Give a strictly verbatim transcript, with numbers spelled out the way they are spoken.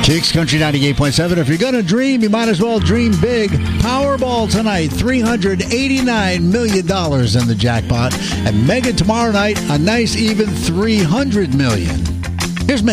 Kicks Country ninety-eight point seven. If you're going to dream, you might as well dream big. Powerball tonight, three hundred eighty-nine million dollars in the jackpot. And Mega tomorrow night, a nice even three hundred million dollars. Here's Megan.